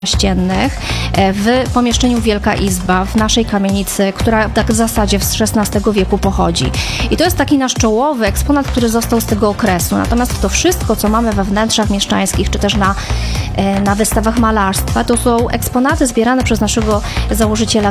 ściennych w pomieszczeniu Wielka Izba w naszej kamienicy, która tak w zasadzie z XVI wieku pochodzi. I to jest taki nasz czołowy eksponat, który został z tego okresu. Natomiast to wszystko, co mamy we wnętrzach mieszczańskich, czy też na wystawach malarstwa, to są eksponaty zbierane przez naszego założyciela